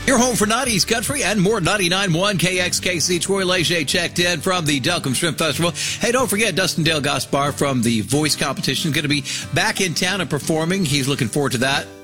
Your home for 90s country and more. 99.1 KXKC. Troy Leger checked in from the Delcombe Shrimp Festival. Hey, don't forget, Dustin Dale Gaspar from the voice competition is going to be back in town and performing. He's looking forward to that.